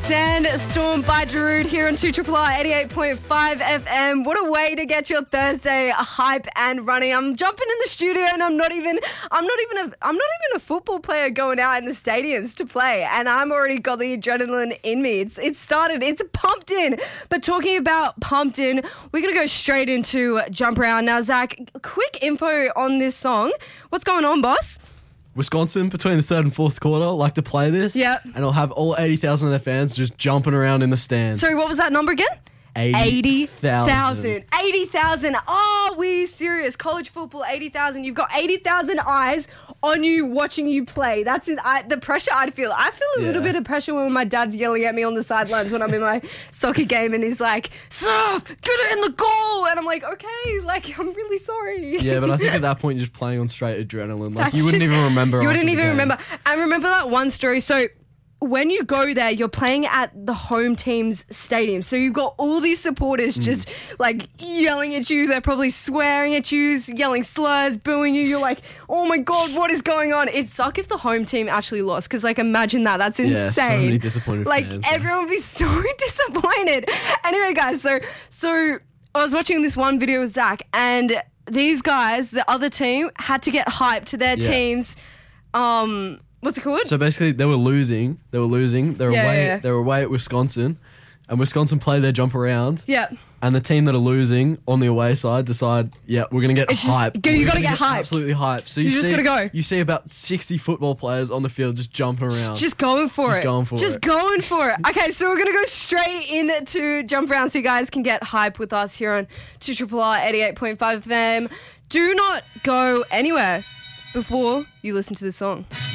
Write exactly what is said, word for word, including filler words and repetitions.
Sandstorm by Darude here on two R eighty-eight point five F M. What a way to get your Thursday hype and running. I'm jumping in the studio and I'm not even I'm not even a I'm not even a football player going out in the stadiums to play, and I'm already got the adrenaline in me. It's it's started. It's pumped in. But talking about pumped in, we're gonna go straight into Jump Around. Now, Zach, quick info on this song. What's going on, boss? Wisconsin, between the third and fourth quarter, like to play this. Yep. And it'll have all eighty thousand of their fans just jumping around in the stands. Sorry, what was that number again? eighty thousand. eighty thousand. Oh, we serious. College football, eighty thousand. You've got eighty thousand eyes on you watching you play. That's it. I, the pressure I'd feel. I feel a Yeah. little bit of pressure when my dad's yelling at me on the sidelines when I'm in my soccer game and he's like, Surf, get it in the goal. And I'm like, okay, like, I'm really sorry. Yeah, but I think at that point you're just playing on straight adrenaline. Like, That's you wouldn't just- even remember. You after wouldn't the even game. remember. I remember that one story. So when you go there, you're playing at the home team's stadium. So you've got all these supporters Mm. just like yelling at you. They're probably swearing at you, yelling slurs, booing you. You're like, oh my God, what is going on? It'd suck if the home team actually lost, because like imagine that. That's insane. Yeah, so many disappointed Like fans. everyone would be so disappointed. Anyway, guys, so so I was watching this one video with Zach, and these guys, the other team, had to get hyped to their Yeah. teams. Um, what's it called? So basically, they were losing. They were losing. They were Yeah, away. yeah, yeah. They were away at Wisconsin, and Wisconsin play their jump around. yeah. And the team that are losing on the away side decide, yeah, we're gonna get It's just- hype. you We're gotta gonna get hyped. Absolutely hyped. So you, You just see, gotta go. You see about sixty football players on the field just jumping around. Just going for Just it. going for Just it. going for it. Okay, so we're going to go straight into Jump Around so you guys can get hype with us here on two R eighty-eight point five F M. Do not go anywhere before you listen to this song.